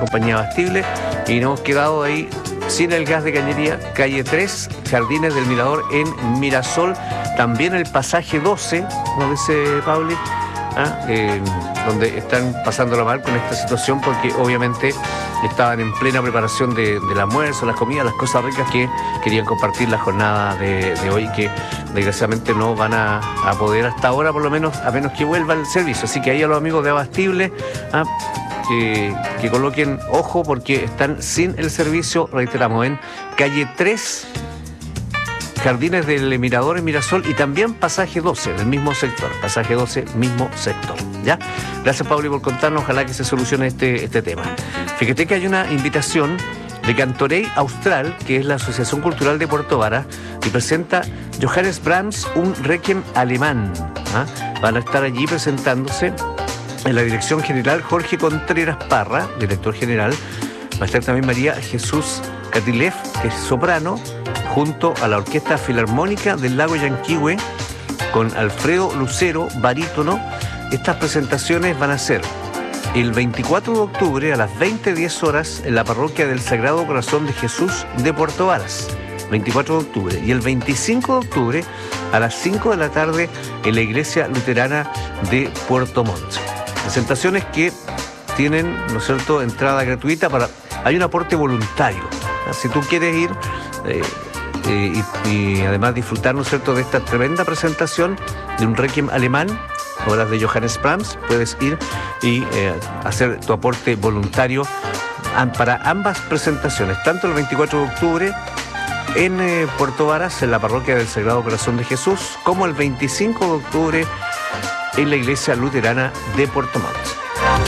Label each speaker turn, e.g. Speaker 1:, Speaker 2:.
Speaker 1: compañía Abastible, y nos hemos quedado ahí sin el gas de cañería. Calle 3, Jardines del Mirador en Mirasol. También el pasaje 12, nos dice Pauli, donde están pasándola mal con esta situación, porque obviamente estaban en plena preparación del almuerzo, las comidas, las cosas ricas que querían compartir la jornada de hoy, que desgraciadamente no van a poder hasta ahora, por lo menos, a menos que vuelva el servicio. Así que ahí a los amigos de Abastible, que coloquen ojo, porque están sin el servicio, reiteramos, en calle 3, Jardines del Mirador en Mirasol, y también pasaje 12, del mismo sector. Pasaje 12, mismo sector. ¿Ya? Gracias, Pauli, por contarnos. Ojalá que se solucione este tema. Fíjate que hay una invitación de Cantorey Austral, que es la Asociación Cultural de Puerto Varas, y presenta Johannes Brahms, un requiem alemán. Van a estar allí presentándose en la dirección general Jorge Contreras Parra, director general. Va a estar también María Jesús Catilev, que es soprano, junto a la Orquesta Filarmónica del Lago Yanquihue, con Alfredo Lucero, barítono. Estas presentaciones van a ser el 24 de octubre a las 20:10 horas en la parroquia del Sagrado Corazón de Jesús de Puerto Varas, 24 de octubre, y el 25 de octubre a las 5 de la tarde en la Iglesia Luterana de Puerto Montt. Presentaciones que tienen, ¿no es cierto?, entrada gratuita. Hay un aporte voluntario. Si tú quieres ir y además disfrutar, ¿no es cierto?, de esta tremenda presentación de un requiem alemán, obras de Johannes Brahms, puedes ir y hacer tu aporte voluntario para ambas presentaciones, tanto el 24 de octubre en Puerto Varas, en la parroquia del Sagrado Corazón de Jesús, como el 25 de octubre en la Iglesia Luterana de Puerto Montt.